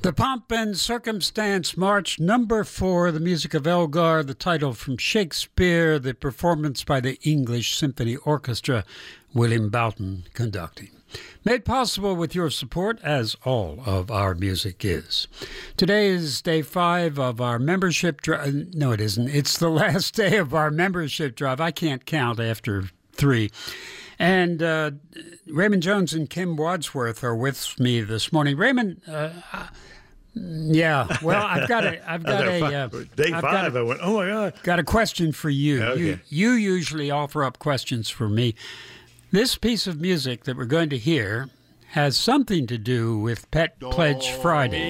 The Pomp and Circumstance March, number 4, the music of Elgar, the title from Shakespeare, the performance by the English Symphony Orchestra, William Boughton conducting. Made possible with your support, as all of our music is. Today is day 5 of our membership drive. No, it isn't. It's the last day of our membership drive. I can't count after 3. And Raymond Jones and Kim Wadsworth are with me this morning. Raymond, yeah, well, I've got a day 5. I went, oh my God. Got a question for you. Okay. You usually offer up questions for me. This piece of music that we're going to hear has something to do with Pet Pledge Friday.